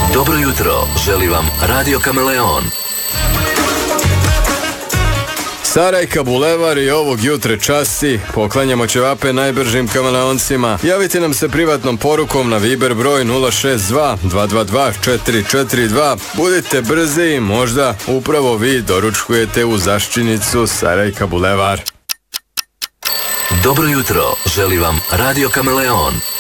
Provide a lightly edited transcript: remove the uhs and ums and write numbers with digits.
Dobro jutro, želi vam Radio Kameleon. Sarajka Bulevar i ovog jutre časti. Poklanjamo ćevape najbržim kameleoncima. Javite nam se privatnom porukom na Viber broj 062 222 442. Budite brzi, možda upravo vi doručkujete u zaščinicu Sarajka Bulevar. Dobro jutro, želi vam Radio Kameleon.